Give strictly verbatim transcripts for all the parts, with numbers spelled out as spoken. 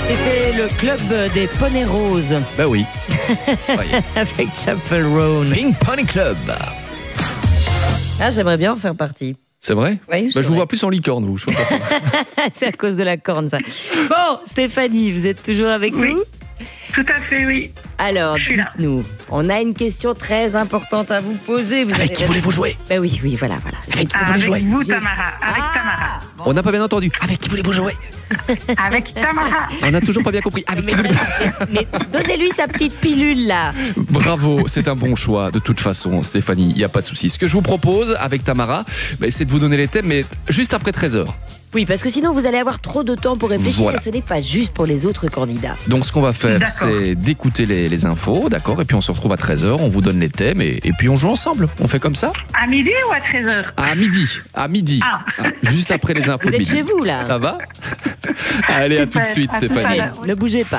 C'était le club des poneys roses. Bah oui. Avec Chapel Roan. Pink Pony Club. Ah, j'aimerais bien en faire partie. C'est vrai? Oui, bah, je vous vois plus en licorne, vous. Je sais pas. C'est à cause de la corne, ça. Bon, Stéphanie, vous êtes toujours avec oui. nous? Tout à fait, oui. Alors, dites-nous, on a une question très importante à vous poser. Vous avec qui voulez-vous jouer? Ben oui, oui, voilà, voilà. Avec qui avec voulez jouer? vous, Tamara. Avec ah, Tamara. Bon. On n'a pas bien entendu. Avec qui voulez-vous jouer? Avec Tamara. On n'a toujours pas bien compris. Avec mais, qui voulez-vous... mais donnez-lui sa petite pilule, là. Bravo, c'est un bon choix, de toute façon, Stéphanie, il n'y a pas de souci. Ce que je vous propose, avec Tamara, bah, c'est de vous donner les thèmes, mais juste après treize heures. Oui, parce que sinon, vous allez avoir trop de temps pour réfléchir voilà. Et ce n'est pas juste pour les autres candidats. Donc, ce qu'on va faire, d'accord. c'est d'écouter les, les infos, d'accord? Et puis, on se retrouve à treize heures, on vous donne les thèmes et, et puis on joue ensemble. On fait comme ça? À midi ou à treize heures? À midi, à midi. Ah. Ah, juste après les infos vous de êtes midi. Chez vous, là. Ça va? Allez, à tout de suite, à Stéphanie. Ne bougez pas.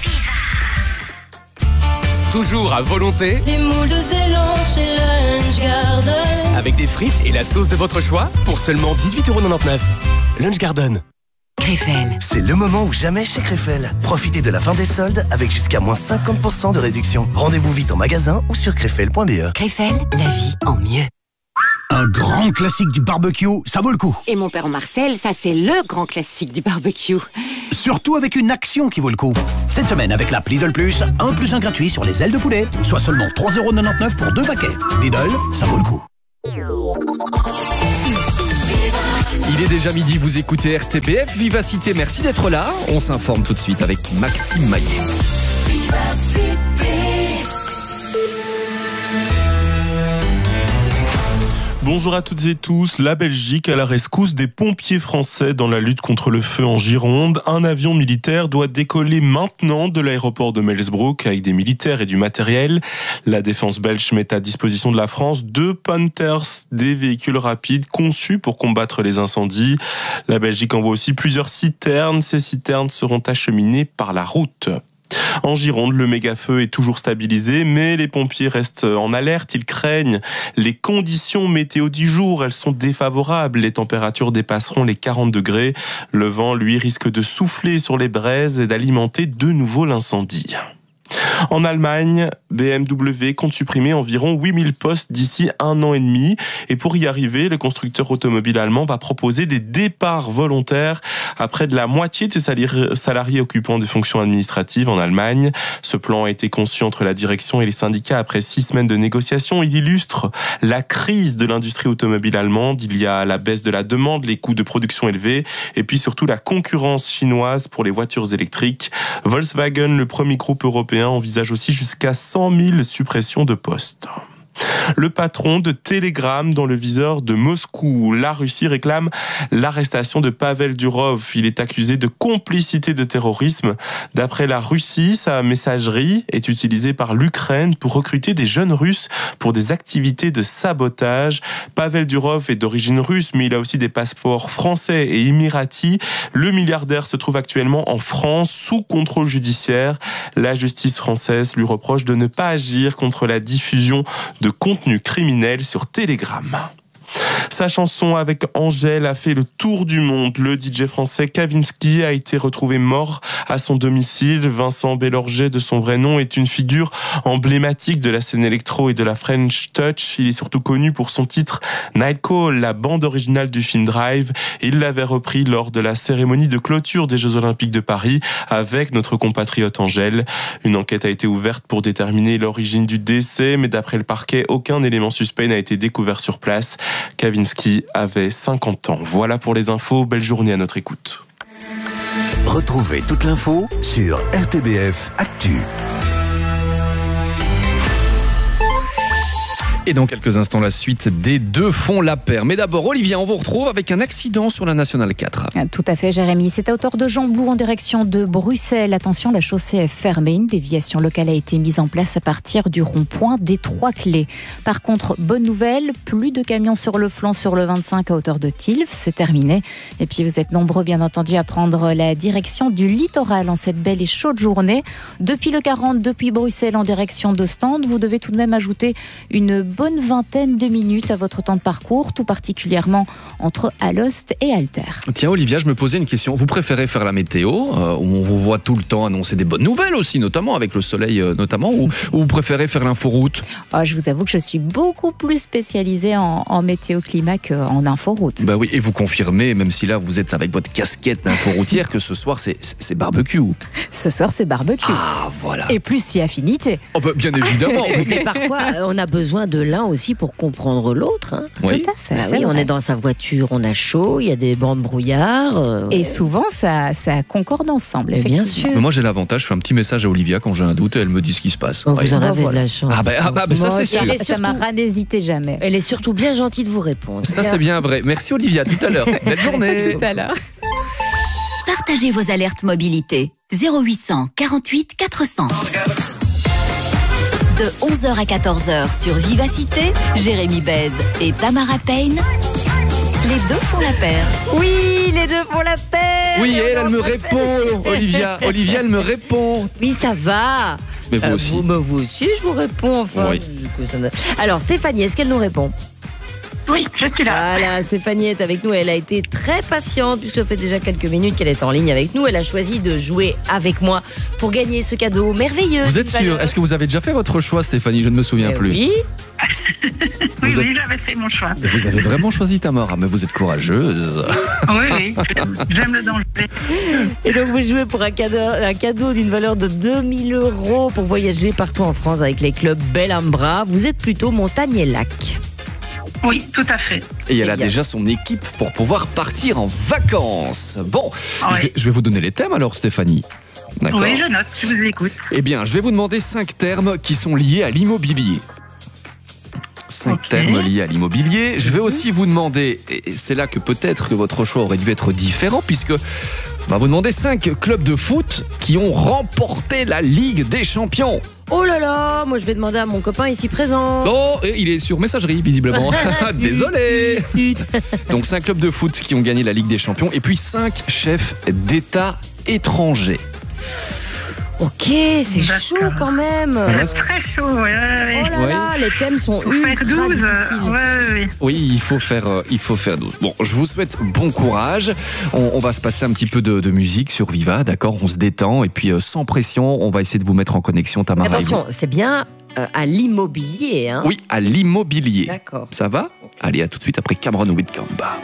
Toujours à volonté. Les moules de Zélande chez Lunch Garden. Avec des frites et la sauce de votre choix pour seulement dix-huit euros quatre-vingt-dix-neuf. Lunch Garden. Crefel. C'est le moment ou jamais chez Crefel. Profitez de la fin des soldes avec jusqu'à moins cinquante pour cent de réduction. Rendez-vous vite en magasin ou sur crefel point b e. Crefel, la vie en mieux. Un grand classique du barbecue, ça vaut le coup. Et mon père Marcel, ça c'est le grand classique du barbecue. Surtout avec une action qui vaut le coup. Cette semaine avec l'app Lidl Plus, un plus un gratuit sur les ailes de poulet, soit seulement trois euros quatre-vingt-dix-neuf pour deux paquets. Lidl, ça vaut le coup. Il est déjà midi, vous écoutez R T B F Vivacité, merci d'être là. On s'informe tout de suite avec Maxime Maillet. Vivacité. Bonjour à toutes et tous. La Belgique à la rescousse des pompiers français dans la lutte contre le feu en Gironde. Un avion militaire doit décoller maintenant de l'aéroport de Melsbroek avec des militaires et du matériel. La défense belge met à disposition de la France deux Panthers, des véhicules rapides conçus pour combattre les incendies. La Belgique envoie aussi plusieurs citernes. Ces citernes seront acheminées par la route. En Gironde, le méga-feu est toujours stabilisé, mais les pompiers restent en alerte. Ils craignent les conditions météo du jour. Elles sont défavorables. Les températures dépasseront les quarante degrés. Le vent, lui, risque de souffler sur les braises et d'alimenter de nouveau l'incendie. En Allemagne, B M W compte supprimer environ huit mille postes d'ici un an et demi. Et pour y arriver, le constructeur automobile allemand va proposer des départs volontaires à près de la moitié de ses salariés occupant des fonctions administratives en Allemagne. Ce plan a été conçu entre la direction et les syndicats après six semaines de négociations. Il illustre la crise de l'industrie automobile allemande. Il y a la baisse de la demande, les coûts de production élevés et puis surtout la concurrence chinoise pour les voitures électriques. Volkswagen, le premier groupe européen, envisage aussi jusqu'à cent mille suppressions de postes. Le patron de Telegram dans le viseur de Moscou. La Russie réclame l'arrestation de Pavel Durov. Il est accusé de complicité de terrorisme. D'après la Russie, sa messagerie est utilisée par l'Ukraine pour recruter des jeunes Russes pour des activités de sabotage. Pavel Durov est d'origine russe, mais il a aussi des passeports français et émiratis. Le milliardaire se trouve actuellement en France sous contrôle judiciaire. La justice française lui reproche de ne pas agir contre la diffusion de contenu criminel sur Telegram. Sa chanson avec Angèle a fait le tour du monde. Le D J français Kavinsky a été retrouvé mort à son domicile. Vincent Bellorget, de son vrai nom, est une figure emblématique de la scène électro et de la French Touch. Il est surtout connu pour son titre Night Call, la bande originale du film Drive. Il l'avait repris lors de la cérémonie de clôture des Jeux Olympiques de Paris avec notre compatriote Angèle. Une enquête a été ouverte pour déterminer l'origine du décès, mais d'après le parquet, aucun élément suspect n'a été découvert sur place. Kavinsky avait cinquante ans. Voilà pour les infos. Belle journée à notre écoute. Retrouvez toute l'info sur R T B F Actu. Et dans quelques instants, la suite des deux font la paire. Mais d'abord, Olivia, on vous retrouve avec un accident sur la Nationale quatre. Tout à fait, Jérémy. C'est à hauteur de Jean-Blou en direction de Bruxelles. Attention, la chaussée est fermée. Une déviation locale a été mise en place à partir du rond-point des Trois-Clés. Par contre, bonne nouvelle, plus de camions sur le flanc sur le vingt-cinq à hauteur de Tilf. C'est terminé. Et puis, vous êtes nombreux, bien entendu, à prendre la direction du littoral en cette belle et chaude journée. Depuis le quarante, depuis Bruxelles en direction de Stande, vous devez tout de même ajouter une bonne vingtaine de minutes à votre temps de parcours, tout particulièrement entre Alost et Alter. Tiens Olivia, je me posais une question. Vous préférez faire la météo, euh, où on vous voit tout le temps annoncer des bonnes nouvelles aussi, notamment avec le soleil euh, notamment, ou, ou vous préférez faire l'inforoute? Oh, je vous avoue que je suis beaucoup plus spécialisée en, en météo-climat qu'en inforoute. Bah oui, et vous confirmez, même si là vous êtes avec votre casquette d'inforoutière, que ce soir c'est, c'est barbecue. Ce soir c'est barbecue. Ah voilà. Et plus si affinité. Oh bah, bien évidemment. Mais parfois, on a besoin de l'un aussi pour comprendre l'autre. Hein. Oui. Tout à fait. Bah c'est oui, on vrai. est dans sa voiture, on a chaud, il y a des bancs de brouillard. euh, Et souvent ça, ça concorde ensemble, Mais bien effectivement. sûr. Mais moi j'ai l'avantage, je fais un petit message à Olivia quand j'ai un doute et elle me dit ce qui se passe. Bon, Ouais. vous en Bah, avez voilà. de la chance. Ah bah, ah bah, bah, ça Moi, c'est ça- sûr. Et Ça m'a surtout- rien n'hésité jamais. Elle est surtout bien gentille de vous répondre. Ça c'est bien vrai. Merci Olivia, tout à l'heure. Belle journée. Tout à l'heure. Partagez vos alertes mobilité. zéro huit cent quarante-huit quatre cents. De onze heures à quatorze heures sur Vivacité, Jérémy Bèze et Tamara Payne, les deux font la paire. Oui, les deux font la paix. Oui, elle, elle me répond, Olivia. Olivia, elle me répond. Oui, ça va. Mais vous Euh, aussi. vous, mais vous aussi, je vous réponds. Enfin, Oui. du coup, ça ne- Alors, Stéphanie, est-ce qu'elle nous répond? Oui, je suis là. Voilà, Stéphanie est avec nous. Elle a été très patiente puisque ça fait déjà quelques minutes qu'elle est en ligne avec nous. Elle a choisi de jouer avec moi pour gagner ce cadeau merveilleux. Vous êtes d'une sûre? valeur- Est-ce que vous avez déjà fait votre choix, Stéphanie? Je ne me souviens Eh plus. Oui. Oui, vous oui, j'avais fait mon choix. Mais vous avez vraiment choisi Tamara, mais vous êtes courageuse. Oui, oui, j'aime le danger. Et donc vous jouez pour un cadeau, un cadeau d'une valeur de deux mille euros pour voyager partout en France avec les clubs Bellambra. Vous êtes plutôt montagne et lac. Oui, tout à fait. Et elle C'est a bien. déjà son équipe pour pouvoir partir en vacances. Bon, Oui. je, vais, je vais vous donner les thèmes alors, Stéphanie. D'accord. Oui, je note, je vous écoute. Eh bien, je vais vous demander cinq termes qui sont liés à l'immobilier. Cinq Ok. termes liés à l'immobilier. Je vais aussi vous demander, et c'est là que peut-être que votre choix aurait dû être différent, puisque on va vous demander cinq clubs de foot qui ont remporté la Ligue des Champions. Oh là là, moi je vais demander à mon copain ici présent. Oh, et il est sur messagerie, visiblement. Désolé. Zut. Donc cinq clubs de foot qui ont gagné la Ligue des Champions, et puis cinq chefs d'État étrangers. Ok, c'est D'accord. chaud quand même. Ah, là, C'est très chaud, oui, oui, oui. Oh là Ouais. là, les thèmes sont Faut faire ultra douze. difficiles. Oui, oui, oui. Oui, il faut faire, euh, il faut faire douze. Bon, je vous souhaite bon courage. On, on va se passer un petit peu de, de musique sur Viva, d'accord? On se détend et puis euh, sans pression, on va essayer de vous mettre en connexion, Tamara. et Attention, c'est bien euh, à l'immobilier. Hein. vous. Oui, à l'immobilier. D'accord. Ça va? Allez, à tout de suite après Cameron Whitcomb.